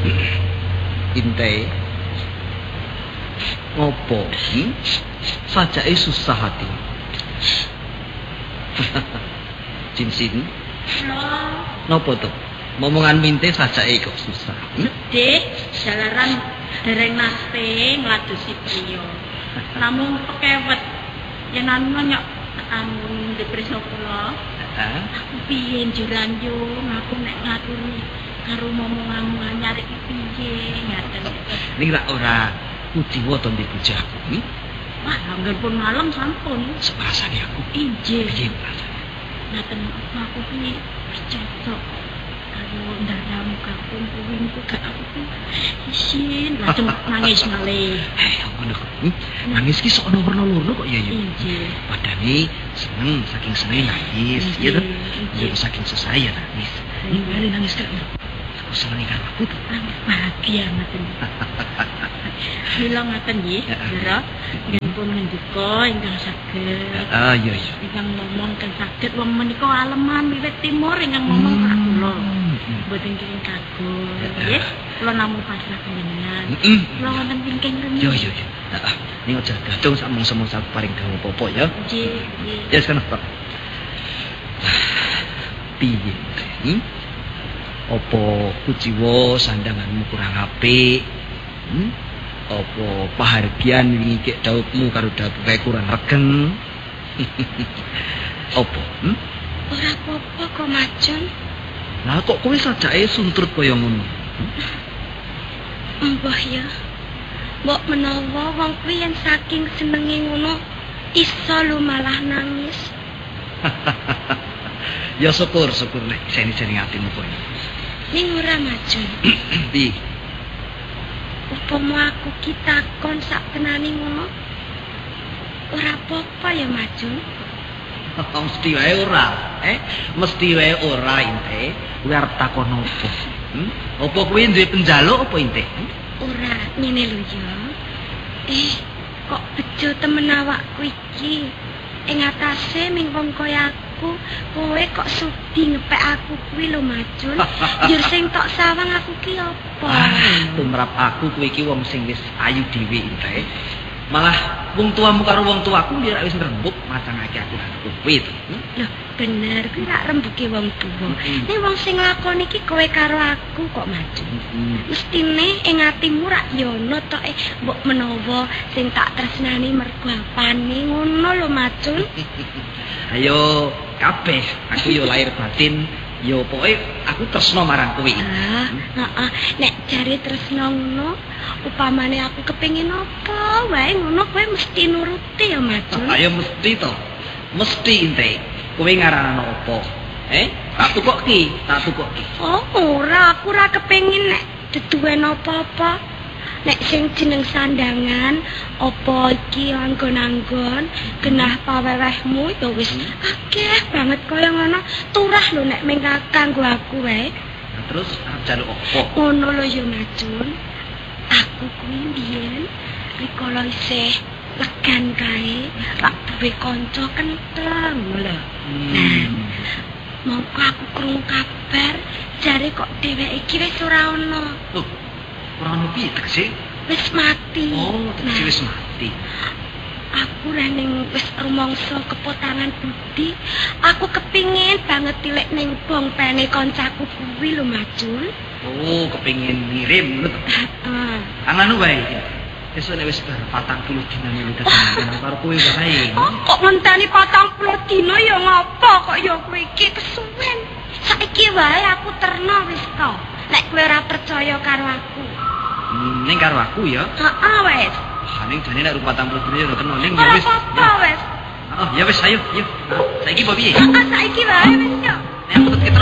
Intai ngopo? Sajake susah hati. Cinsin. Nopo to? Momongan minte sajake kok susah. Sedih, jalaran dereng nate ngladosi priya. Namung pekewet yen nanya anu depreso kula. Aku piye njuran yo, aku nek ngaturi karo momonganmu anyar iki piye ngaten. Ning rak ora kuciwa to ndek bojoku. Wah, anggen pun malam sampun. Seprasane aku. Injih. Piye Ngaten aku ki bercocok karo ndaramu kampung kuwinku gak aku ki isin lajeng nangis malih. Ngono kok. Nangis ki sok ono werna-werna kok ya. Injih. Padahal seneng saking seneng nangis, ya to. Ya saking susah ya nangis. Ini nangis kan. Aku seneng karo aku tuh. Bahagia ngaten. Mila ngaten nggih, Ndara. Nggih pun ngendika ingkang saged. Iya. Ingkang ngomong kan saged wong menika aleman wiwit timur ingkang ngomong karo kula. Mboten kiring kagum. Nggih, kula namung pasrah panjenengan. Kula wonten wingking rene. Yo. Heeh. Ning aja gadung sak mongso-mongso paring dawuh apa ya. Nggih. Ya sekarang Pak. Piye? Apa kuciwa sandanganmu kurang apik? Apa pahargyan wingi kek dawuhmu karo dawuhku kurang regeng? Apa? Ora apa-apa kok Macun. Lah kok kowe sajake suntrut kaya ngono? Mbah ya. Mbok menawa wong kuwi yen saking senenge ngono iso lu malah nangis. Ya syukur nek seni-seni atimu kowe. Ning ora Macun. Piye? Upama aku ki takon sak tenane ngono. Ora apa-apa ya Macun. Mesti wae ora, Mesti wae ora inte. Kuwi arep takon opo? Apa kuwi duwe penjaluk apa inte? Ora ngene lho ya. Kok bejo temen awakku iki. Ing atase ming wong kaya aku, kowe kok sudi ngepek aku kuwi lho Macun. Njur sing tok sawang aku ki apa? Tumrap aku kowe iki wong sing wis ayu dhewe inte. Malah wong tuamu karo wong tuaku dia wis ngrembug macangake aku karo kowe to. Loh, bener kuwi rak rembuke wong tuwa. Ning wong sing nglakoni iki kowe karo aku kok Macun. Mestine ing atimu rak ya ono to mbok menawa sing tak tresnani mergo apane ngono lho Macun. Ayo kabeh aku yo lahir batin yo pokoke aku tresno marang kowe. Nek jare tresno ngono upamane aku kepengin apa wae ngono kowe mesti nuruti ya Macun. Ayo mesti to. Mesti inte. Kowe ngarana apa? Tak tukoki. Oh, ora, aku ora kepengin nek deduwen apa-apa. Nek sing jeneng sandangan apa iki anggon-anggon genah pawewehmu ya wis akeh banget kaya ngono. Turah lho nek ming kanggo aku wae. Terus arep jaluk apa? Ngono lho ya Macun. Aku kuwi mbiyen rikala isih legan kae, rak duwe kanca kentheng lho. Mongko aku krungu kabar jare kok dheweke iki wis ora ana. Loh, ora ono piye tegese? Wis mati. Oh, tegese wis mati. Aku ning wis rumangsa kepotangan budi, aku kepingin banget tilik ning bongpene kancaku kuwi lho Macun. Oh, kepingin ngirim ngono to. Heeh. Anu wae. Esuk nek wis 40 dina niku tenan karo kowe wae. Kok ngenteni 40 dina ya ngopo kok ya kowe iki kesuwen. Saiki wae aku terno wis to. Nek kowe ora percaya karo aku. Ning karo aku ya. Heeh wis. Ning jane nek 40 dina ya kena ning ya wis. Apa wis? Ya wis ayo. Saiki apa piye? Saiki wae wis yo. Nek